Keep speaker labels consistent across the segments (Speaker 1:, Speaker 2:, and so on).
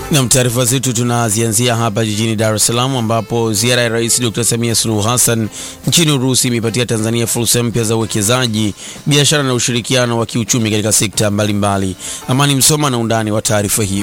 Speaker 1: Na taarifa zetu tunazianzia hapa jijini Dar es Salaam ambapo ziara ya Rais Dr. Samia Suluhu Hassan nchini Urusi imepatia Tanzania fursa mpya za uwekezaji, biashara na ushirikiano wa kiuchumi katika sekta mbalimbali. Amani Msoma na undani wa taarifa hiyo.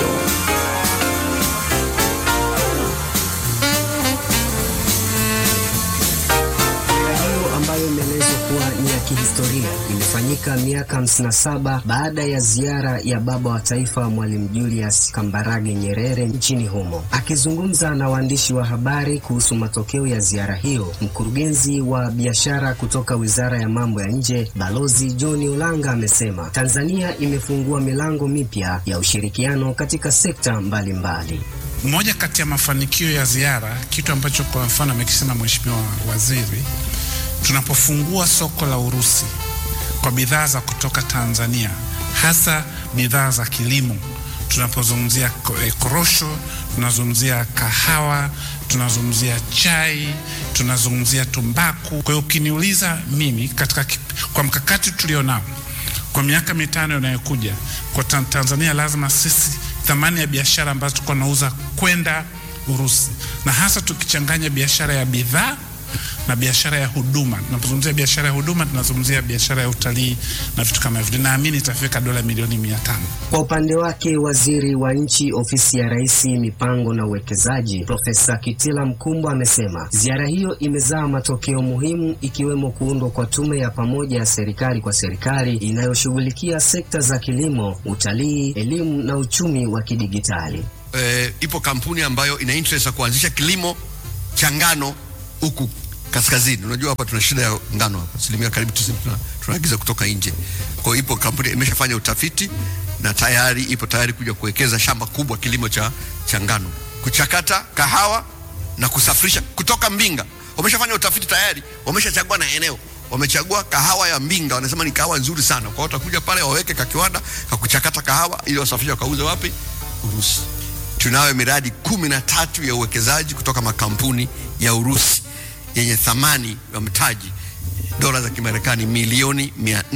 Speaker 2: Kihistoria imefanyika miaka 57 baada ya ziara ya baba wa taifa Mwalimu Julius Kambarage Nyerere nchini humo. Akizungumza na waandishi wa habari kuhusu matokeo ya ziara hiyo, mkurugenzi wa biashara kutoka Wizara ya Mambo ya Nje, Balozi John Olanga amesema Tanzania imefungua milango mipya ya ushirikiano katika sekta mbalimbali.
Speaker 3: Moja kati ya mafanikio ya ziara, kitu ambacho kwa mfano amekisema Mheshimiwa Waziri, tunapofungua soko la Urusi kwa bidhaa za kutoka Tanzania, hasa bidhaa za kilimo, tunapozungumzia korosho, tunazungumzia kahawa, tunazungumzia chai, tunazungumzia tumbaku. Kwa hiyo ukiniuliza mimi kwa mkakati tulionao kwa miaka 5 inayokuja kwa Tanzania, lazima sisi thamani ya biashara ambazo tuko nauza kwenda Urusi, na hasa tukichanganya biashara ya bidhaa na biashara ya huduma. Tunapozungumzia biashara ya huduma, tunazungumzia biashara ya utalii na vitu kama hivyo. Naamini itafika dola milioni 500.
Speaker 2: Kwa upande wake, Waziri wa Nchi, Ofisi ya Rais, Mipango na Uwekezaji, Profesa Kitila Mkumbo amesema ziara hiyo imezaa matokeo muhimu, ikiwemo kuundwa kwa tume ya pamoja ya serikali kwa serikali inayoshughulikia sekta za kilimo, utalii, elimu na uchumi wa kidigitali.
Speaker 4: Ipo kampuni ambayo ina interest ya kuanzisha kilimo cha ngano huku kaskazini. Unajua hapa tuna shida ya ngano hapa. Asilimia karibu 90 tunaagiza kutoka nje. Kwa hiyo ipo kampuni imeshafanya utafiti na ipo tayari kuja kuwekeza shamba kubwa kilimo cha ngano, kuchakata kahawa na kusafirisha kutoka Mbinga. Wameshafanya utafiti tayari, wameshachagua na eneo. Wamechagua kahawa ya Mbinga, wanasema ni kahawa nzuri sana. Kwa hiyo watakuja pale waweke kiwanda cha kuchakata kahawa ili wasafirishe wakauze wapi? Urusi. Tunayo miradi 13 ya uwekezaji kutoka makampuni ya Urusi yenye thamani ya mtaji dola za Kimarekani milioni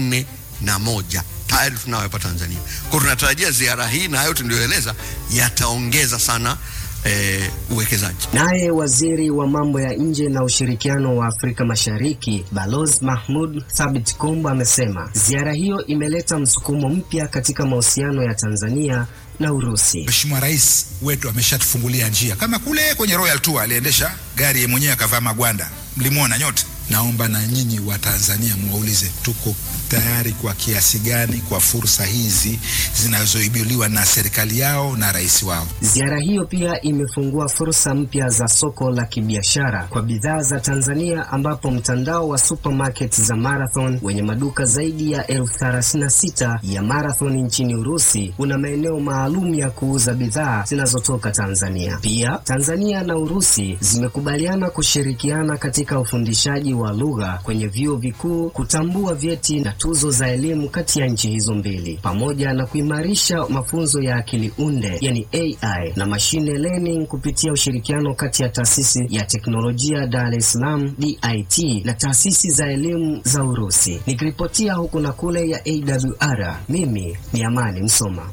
Speaker 4: 401 tayari tunayo hapa Tanzania. Kwa hiyo tunatarajia ziara hii na hayo tulioeleza yataongeza sana uwekezaji.
Speaker 2: Naye Waziri wa Mambo ya Nje na Ushirikiano wa Afrika Mashariki, Balozi Mahmoud Thabit Kombo amesema ziara hiyo imeleta msukumo mpya katika mahusiano ya Tanzania na Urusi.
Speaker 5: Mheshimiwa Rais wetu ameshatufungulia njia. Kama kule kwenye Royal Tour aliendesha gari mwenyewe akavaa magwanda. Mlimuona nyote. Naomba na nyinyi wa Tanzania muwaulize tuko tayari kwa kiasi gani kwa fursa hizi zinazoibuliwa na serikali yao na rais wao.
Speaker 2: Ziara hiyo pia imefungua fursa mpya za soko la kibiashara kwa bidhaa za Tanzania, ambapo mtandao wa supermarket za Marathon wenye maduka zaidi ya 36,000 ya Marathon nchini Urusi una maeneo maalum ya kuuza bidhaa zinazotoka Tanzania. Pia Tanzania na Urusi zimekubaliana kushirikiana katika ufundishaji wa lugha kwenye vyuo vikuu, kutambua vyeti na tuzo za elimu kati ya nchi hizo mbili, pamoja na kuimarisha mafunzo ya akili unde yani AI na machine learning kupitia ushirikiano kati ya taasisi ya teknolojia Dar es Salaam DIT na taasisi za elimu za Urusi. Nikiripotia huku na kule ya AWR, mimi ni Amani Msoma.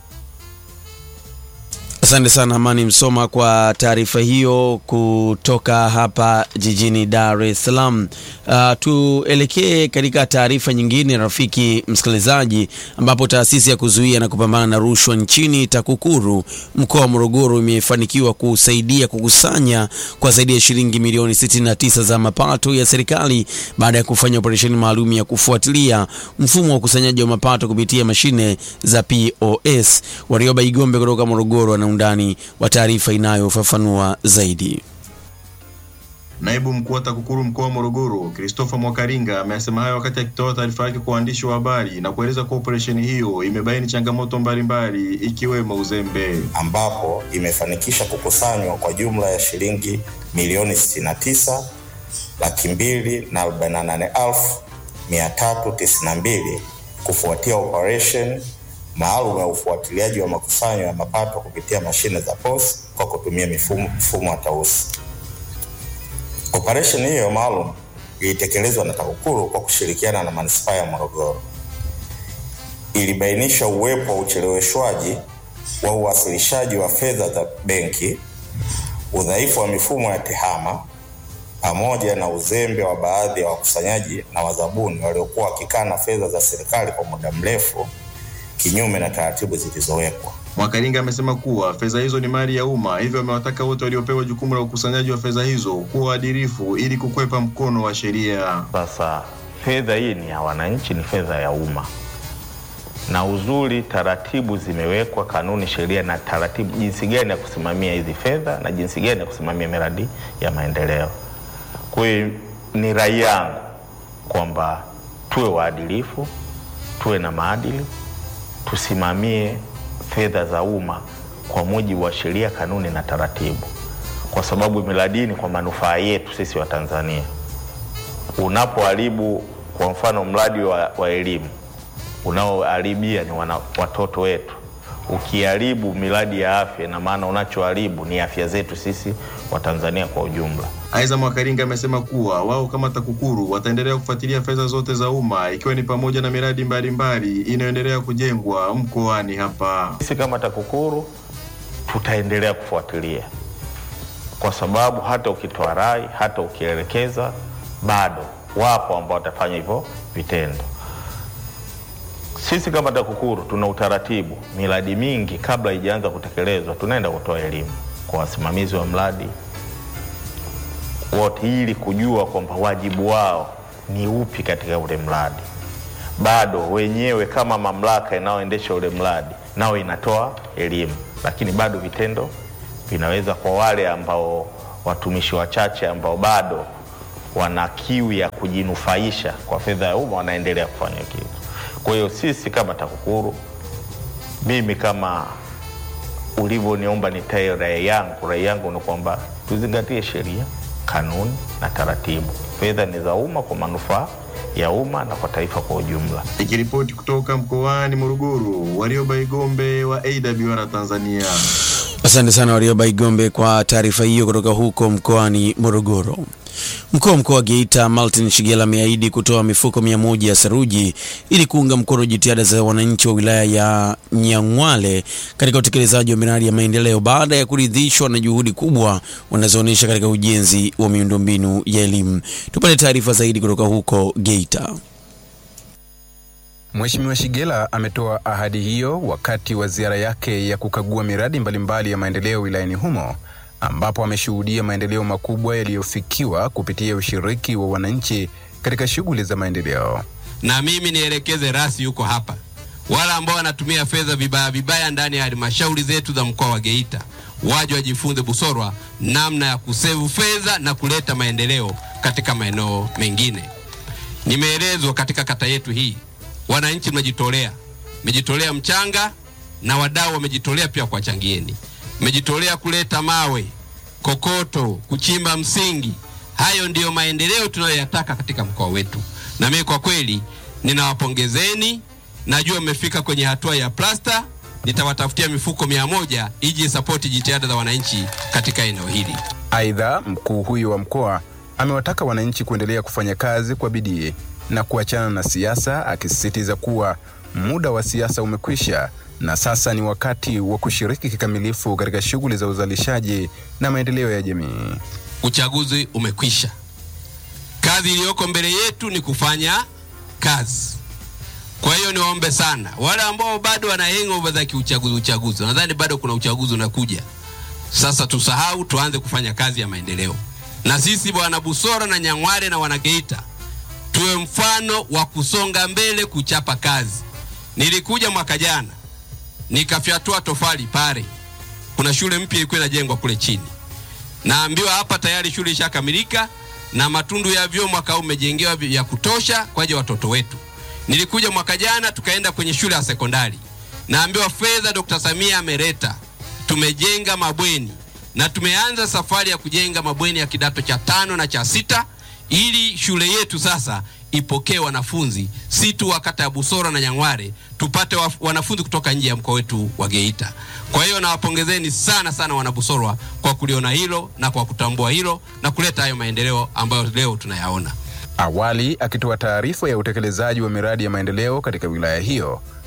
Speaker 1: Asante sana Amani Msoma kwa taarifa hiyo kutoka hapa jijini Dar es Salaam. Tuelekee katika taarifa nyingine, rafiki msikilizaji, ambapo taasisi ya kuzuia na kupambana na rushwa nchini TAKUKURU mkoa wa Morogoro imefanikiwa kusaidia kukusanya kwa zaidi ya shilingi milioni 69 za mapato ya serikali baada ya kufanya operesheni maalum ya kufuatilia mfumo wa ukusanyaji wa mapato kupitia mashine za POS. Warioba Igombe kutoka Morogoro na undani wa taarifa inayofafanua zaidi.
Speaker 6: Naibu mkuu wa TAKUKURU mkoa wa Morogoro, Christopher Mwakaringa, amesema hayo wakati akitoa taarifa yake kwa waandishi wa habari na kueleza kwa operesheni hiyo imebaini changamoto mbalimbali ikiwemo uzembe,
Speaker 7: ambapo imefanikisha kukusanywa kwa jumla ya shilingi milioni 69,248,392 kufuatia operation maalum ya ufuatiliaji wa makusanyo ya mapato kupitia mashine za POS kwa kutumia mfumo wa tausi. Operation hiyo maalum ilitekelezwa na TAKUKURU kwa kushirikiana na Manispaa ya Morogoro. Ilibainisha uwepo wa ucheleweshwaji wa uwasilishaji wa fedha za benki, udhaifu wa mifumo ya tehama, pamoja na uzembe wa baadhi ya wakusanyaji na wazabuni waliokuwa wakikana fedha za serikali kwa muda mrefu kinyume na taratibu zilizowekwa.
Speaker 6: Mwakalinga amesema kuwa fedha hizo ni mali ya umma, hivyo amewataka wote waliopewa jukumu la ukusanyaji wa fedha hizo kuwa waadilifu ili kukwepa mkono wa sheria.
Speaker 8: Sasa fedha hii ni ya wananchi, ni fedha ya umma. Na uzuri taratibu zimewekwa, kanuni, sheria na taratibu jinsi gani ya kusimamia hizi fedha na jinsi gani ya kusimamia miradi ya maendeleo. Kwa hiyo ni rai yangu kwamba tuwe waadilifu, tuwe na maadili, tusimamie fedha za umma kwa mujibu wa sheria, kanuni na taratibu, kwa sababu miradi ni kwa manufaa yetu sisi wa Tanzania. Unapoharibu kwa mfano mradi wa elimu, unaoharibia ni watoto wetu. Ukiharibu miradi ya afya, na maana unachoharibu ni afya zetu sisi wa Tanzania kwa ujumla.
Speaker 6: Aidha, Mwakalinga amesema kuwa wao kama TAKUKURU wataendelea kufuatilia fedha zote za umma, ikiwa ni pamoja na miradi mbalimbali inayoendelea kujengwa mkoani hapa.
Speaker 8: Sisi kama TAKUKURU tutaendelea kufuatilia, kwa sababu hata ukitoa rai, hata ukielekeza, bado wapo ambao watafanya hivyo vitendo. Sisi kama TAKUKURU tuna utaratibu, miradi mingi kabla haijaanza kutekelezwa tunaenda kutoa elimu kwa wasimamizi wa mradi wote ili kujua kwamba wajibu wao ni upi katika ule mradi. Bado wenyewe kama mamlaka inayoendesha ule mradi nao inatoa elimu, lakini bado vitendo vinaweza, kwa wale ambao watumishi wachache ambao bado wana kiu ya kujinufaisha kwa fedha ya umma, wanaendelea kufanya kitu. Kwa hiyo sisi kama TAKUKURU, mimi kama ulivyoniomba nitae rai yangu ni kwamba tuzingatie sheria, kanuni na taratibu. Fedha ni za umma kwa manufaa ya umma na kwa taifa kwa ujumla.
Speaker 6: Nikiripoti kutoka mkoani Morogoro, Warioba Igombe wa AWR Tanzania.
Speaker 1: Asante sana Warioba Igombe kwa taarifa hiyo kutoka huko mkoani Morogoro. Mkuu wa mkoa wa Geita Martin Shigela ameahidi kutoa mifuko 100 ya saruji ili kuunga mkono jitihada za wananchi wa wilaya ya Nyang'hwale katika utekelezaji wa miradi ya maendeleo baada ya kuridhishwa na juhudi kubwa wanazoonyesha katika ujenzi wa miundombinu ya elimu. Tupate taarifa zaidi kutoka huko Geita.
Speaker 9: Mheshimiwa Shigela ametoa ahadi hiyo wakati wa ziara yake ya kukagua miradi mbalimbali ya maendeleo wilayani humo, ambapo ameshuhudia maendeleo makubwa yaliyofikiwa kupitia ushiriki wa wananchi katika shughuli za maendeleo.
Speaker 10: Na mimi nielekeze rasi yuko hapa, wala ambao wanatumia fedha vibaya ndani ya halmashauri zetu za mkoa wa Geita, waje wajifunze Busorwa namna ya kusevu fedha na kuleta maendeleo katika maeneo mengine. Nimeelezwa katika kata yetu hii wananchi mejitolea mchanga, na wadau wamejitolea pia kwa changieni. Mejitolea kuleta mawe, kokoto, kuchimba msingi. Hayo ndiyo maendeleo tunayoyataka katika mkoa wetu. Na mimi kwa kweli ninawapongezeni. Najua mmefika kwenye hatua ya plasta. Nitawatafutia mifuko 100 iji support jitihada za wananchi katika eneo hili.
Speaker 9: Aidha, mkuu huyu wa mkoa amewataka wananchi kuendelea kufanya kazi kwa bidii na kuachana na siasa, akisisitiza kuwa muda wa siasa umekwisha na sasa ni wakati wa kushiriki kikamilifu katika shughuli za uzalishaji na maendeleo ya jamii.
Speaker 10: Uchaguzi umekwisha. Kazi iliyoko mbele yetu ni kufanya kazi. Kwa hiyo niwaombe sana wale ambao bado wana hangover za uchaguzi. Nadhani bado kuna uchaguzi unakuja. Sasa tusahau, tuanze kufanya kazi ya maendeleo. Na sisi bwana Busora na Nyang'hwale na wanageita tuwe mfano wa kusonga mbele, kuchapa kazi. Nilikuja mwaka jana nikafyatua tofali pale. Kuna shule mpya ilikuwa inajengwa kule chini. Naambiwa hapa tayari shule ishakamilika na matundu ya vyoo mwaka umejengewa ya kutosha kwa ajili ya watoto wetu. Nilikuja mwaka jana tukaenda kwenye shule ya sekondari. Naambiwa fedha Dr. Samia ameleta. Tumejenga mabweni na tumeanza safari ya kujenga mabweni ya kidato cha 5 na cha 6 ili shule yetu sasa ipokee wanafunzi si tu wa kata ya Busora na Nyang'hwale, tupate wanafunzi kutoka nje ya mkoa wetu wa Geita. Kwa hiyo nawapongezeni sana wana Busorwa kwa kuliona hilo na kwa kutambua hilo na kuleta hayo maendeleo ambayo leo tunayaona.
Speaker 9: Awali akitoa taarifa ya utekelezaji wa miradi ya maendeleo katika wilaya hiyo,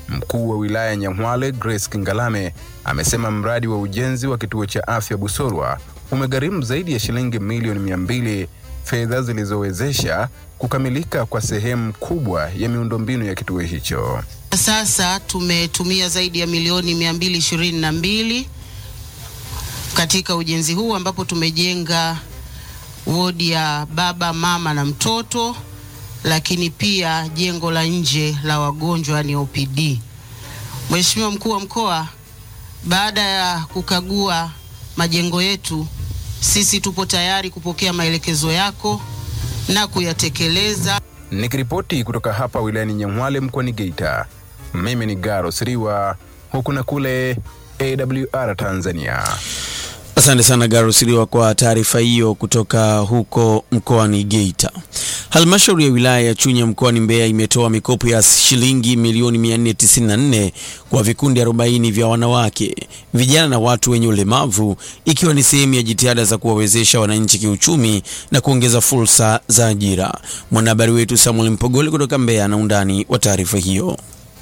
Speaker 9: Mkuu wa wilaya Nyang'hwale Grace Kingalame amesema mradi wa ujenzi wa kituo cha afya Busolwa umegharimu zaidi ya shilingi milioni 200, fedha zilizowezesha kukamilika kwa sehemu kubwa ya miundombinu ya kituo hicho.
Speaker 11: Sasa tumetumia zaidi ya milioni 222 katika ujenzi huu, ambapo tumejenga wodi ya baba, mama na mtoto, lakini pia jengo la nje la wagonjwa ni OPD. Mheshimiwa Mkuu wa Mkoa, baada ya kukagua majengo yetu, sisi tupo tayari kupokea maelekezo yako na kuyatekeleza.
Speaker 9: Nikiripoti kutoka hapa wilayani Nyang'hwale mkoani Geita, mimi ni Garo Siriwa, huku na kule AWR Tanzania.
Speaker 1: Asante sana Garo Siriwa kwa taarifa hiyo kutoka huko mkoani Geita. Halmashauri ya wilaya ya Chunya mkoani Mbeya imetoa mikopo ya shilingi milioni 494 kwa vikundi 40 vya wanawake, vijana na watu wenye ulemavu, ikiwa ni sehemu ya jitihada za kuwawezesha wananchi kiuchumi na kuongeza fursa za ajira. Mwanahabari wetu Samuel Mpogole kutoka Mbeya na undani wa taarifa hiyo.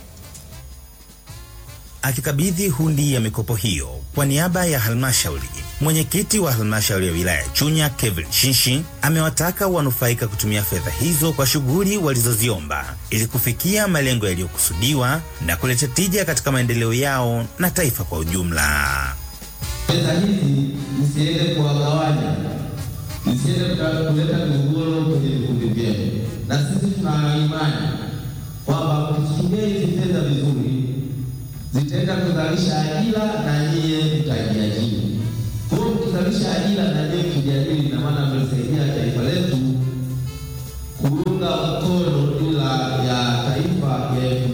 Speaker 12: Akikabidhi hundi ya mikopo hiyo kwa niaba ya halmashauri, mwenyekiti wa halmashauri ya wilaya ya Chunya Kevin Shinshi amewataka wanufaika kutumia fedha hizo kwa shughuli walizoziomba ili kufikia malengo yaliyokusudiwa na kuleta tija katika maendeleo yao na taifa kwa ujumla.
Speaker 13: Fedha hizi msiende kuwagawanya, msiende kuleta migogoro kwenye vikundi vyenu, na sisi tuna imani kwamba mkitumia hizi fedha vizuri zitaenda kuzalisha ajira na nyie mtajiajiri. Kwa hiyo kuzalisha ajira na nyie mtajiajiri, na maana mtasaidia taifa letu kuunga mkono dira ya taifa ya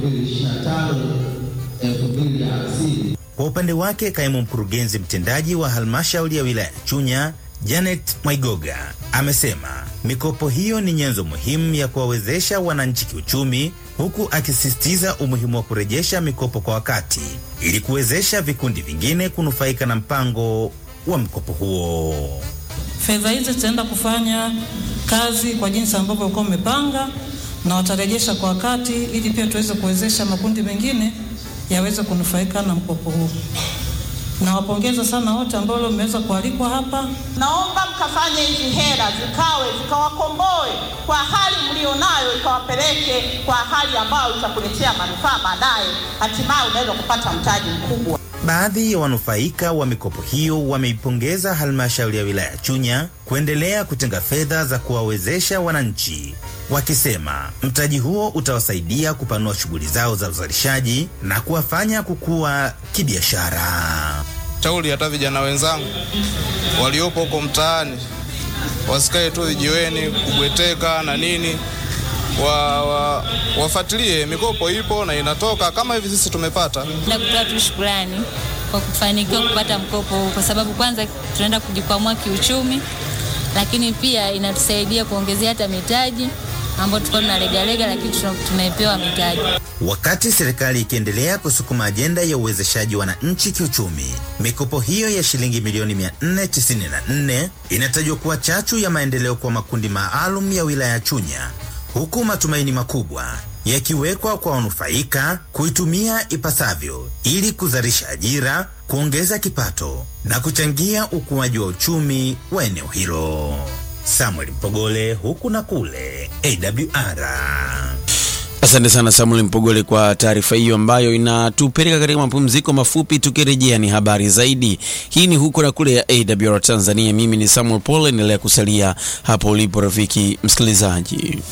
Speaker 13: 2025-2050.
Speaker 12: Kwa upande wake, kaimu mkurugenzi mtendaji wa halmashauri ya wilaya Chunya Janet Mwaigoga amesema mikopo hiyo ni nyenzo muhimu ya kuwawezesha wananchi kiuchumi, huku akisisitiza umuhimu wa kurejesha mikopo kwa wakati ili kuwezesha vikundi vingine kunufaika na mpango wa mkopo huo.
Speaker 14: Fedha hizi zitaenda kufanya kazi kwa jinsi ambavyo uko umepanga na watarejesha kwa wakati ili pia tuweze kuwezesha makundi mengine yaweze kunufaika na mkopo huu. Nawapongeza sana wote ambao mmeweza kualikwa hapa.
Speaker 15: Naomba mkafanye hizi hela zikawakomboe kwa hali mlionayo, ikawapeleke kwa hali ambayo itakuletea manufaa baadaye, hatimaye unaweza kupata mtaji mkubwa.
Speaker 12: Baadhi ya wanufaika wa mikopo hiyo wameipongeza halmashauri ya wilaya Chunya kuendelea kutenga fedha za kuwawezesha wananchi, wakisema mtaji huo utawasaidia kupanua shughuli zao za uzalishaji na kuwafanya kukua kibiashara.
Speaker 16: Shauri hata vijana wenzangu waliopo huko mtaani wasikae tu vijiweni kubweteka na nini, wafuatilie mikopo ipo na inatoka kama hivi sisi tumepata.
Speaker 17: Na kutoa tu shukrani kwa kufanikiwa kupata mkopo, kwa sababu kwanza tunaenda kujikwamua kiuchumi, lakini pia inatusaidia kuongezea hata mitaji ambapo tulikuwa tunalegalega, lakini tumepewa mitaji.
Speaker 12: Wakati serikali ikiendelea kusukuma ajenda ya uwezeshaji wananchi kiuchumi, mikopo hiyo ya shilingi milioni 494 inatajwa kuwa chachu ya maendeleo kwa makundi maalum ya wilaya ya Chunya, huku matumaini makubwa yakiwekwa kwa wanufaika kuitumia ipasavyo ili kuzalisha ajira, kuongeza kipato na kuchangia ukuaji wa uchumi wa eneo hilo. Samuel Mpogole, huku na kule, AWR.
Speaker 1: Asante sana Samuel Mpogole kwa taarifa hiyo ambayo inatupeleka katika mapumziko mafupi. Tukirejea ni habari zaidi. Hii ni huko na kule ya AWR Tanzania. Mimi ni Samuel Paul, endelea kusalia hapo ulipo rafiki msikilizaji.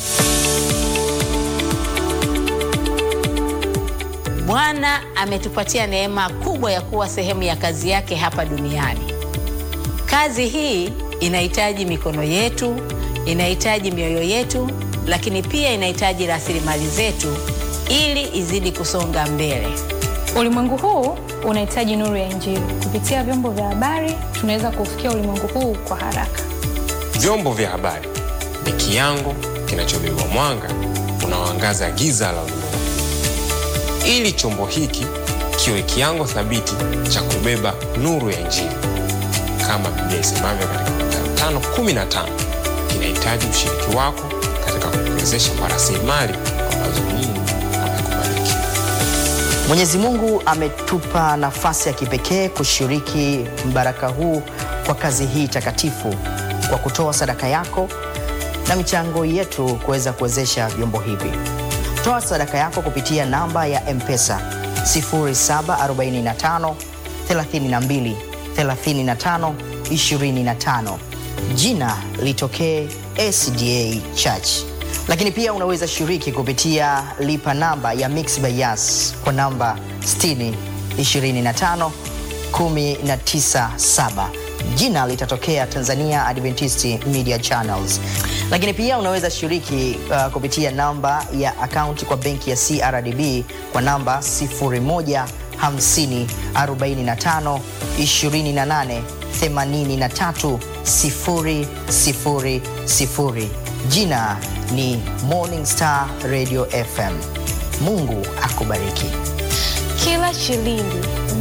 Speaker 18: Bwana ametupatia neema kubwa ya kuwa sehemu ya kazi yake hapa duniani. Kazi hii inahitaji mikono yetu, inahitaji mioyo yetu, lakini pia inahitaji rasilimali zetu ili izidi kusonga mbele.
Speaker 19: Ulimwengu huu unahitaji nuru ya Injili. Kupitia vyombo vya habari tunaweza kufikia ulimwengu huu kwa haraka.
Speaker 20: Vyombo vya habari ni kiango kinachobeba mwanga unaoangaza giza la ulimwengu. Ili chombo hiki kiwe kiango thabiti cha kubeba nuru ya Injili, kama Biblia isemavyo katika Mathayo 5:15, kinahitaji ushiriki wako katika kuwezesha kwa rasilimali ambazo Mungu amekubariki.
Speaker 21: Mwenyezi Mungu ametupa nafasi ya kipekee kushiriki mbaraka huu kwa kazi hii takatifu kwa kutoa sadaka yako na michango yetu kuweza kuwezesha vyombo hivi. Toa sadaka yako kupitia namba ya M-Pesa 0745 32 35 25. Jina litokee SDA Church. Lakini pia unaweza shiriki kupitia lipa namba ya Mixx by Yas kwa namba 60 25 197. Jina litatokea Tanzania Adventist Media Channels. Lakini pia unaweza shiriki kupitia namba ya akaunti kwa benki ya CRDB kwa namba 0150 45 28 83 000. Jina ni Morning Star Radio FM. Mungu akubariki.
Speaker 19: Kila shilingi